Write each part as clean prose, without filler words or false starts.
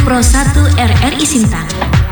Pro 1 RRI Sintang.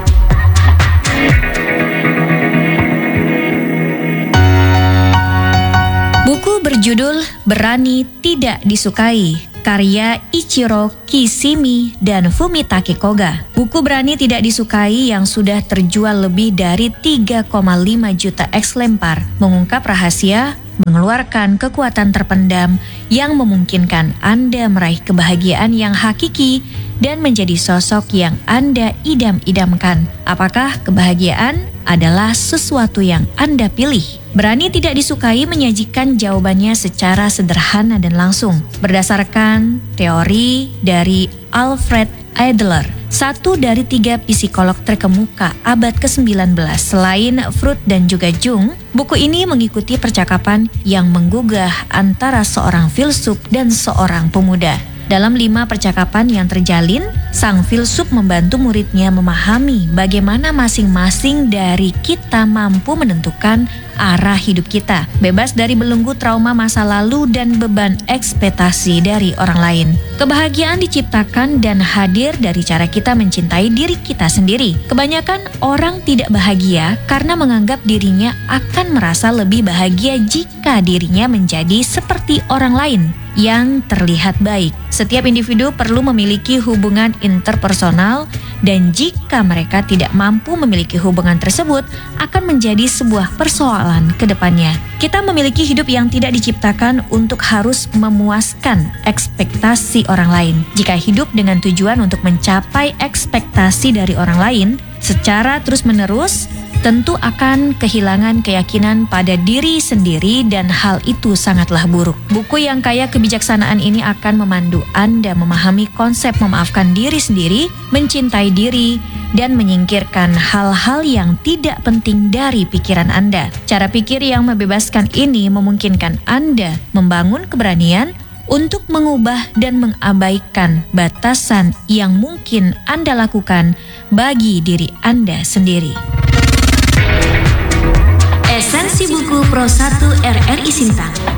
Buku berjudul Berani Tidak Disukai, karya Ichiro Kishimi dan Fumitake Koga. Buku Berani Tidak Disukai yang sudah terjual lebih dari 3,5 juta eksemplar mengungkap rahasia mengeluarkan kekuatan terpendam yang memungkinkan Anda meraih kebahagiaan yang hakiki dan menjadi sosok yang Anda idam-idamkan. Apakah kebahagiaan adalah sesuatu yang Anda pilih? Berani Tidak Disukai menyajikan jawabannya secara sederhana dan langsung, berdasarkan teori dari Alfred Adler, satu dari 3 psikolog terkemuka abad ke-19. Selain Freud dan juga Jung, buku ini mengikuti percakapan yang menggugah antara seorang filsuf dan seorang pemuda. Dalam 5 percakapan yang terjalin, sang filsuf membantu muridnya memahami bagaimana masing-masing dari kita mampu menentukan arah hidup kita, bebas dari belenggu trauma masa lalu dan beban ekspektasi dari orang lain. Kebahagiaan diciptakan dan hadir dari cara kita mencintai diri kita sendiri. Kebanyakan orang tidak bahagia karena menganggap dirinya akan merasa lebih bahagia jika dirinya menjadi seperti orang lain yang terlihat baik. Setiap individu perlu memiliki hubungan interpersonal, dan jika mereka tidak mampu memiliki hubungan tersebut, akan menjadi sebuah persoalan ke depannya. Kita memiliki hidup yang tidak diciptakan untuk harus memuaskan ekspektasi orang lain. Jika hidup dengan tujuan untuk mencapai ekspektasi dari orang lain secara terus-menerus, tentu akan kehilangan keyakinan pada diri sendiri dan hal itu sangatlah buruk. Buku yang kaya kebijaksanaan ini akan memandu Anda memahami konsep memaafkan diri sendiri, mencintai diri, dan menyingkirkan hal-hal yang tidak penting dari pikiran Anda. Cara pikir yang membebaskan ini memungkinkan Anda membangun keberanian untuk mengubah dan mengabaikan batasan yang mungkin Anda lakukan bagi diri Anda sendiri. Esensi Buku Pro 1 RRI Sintang.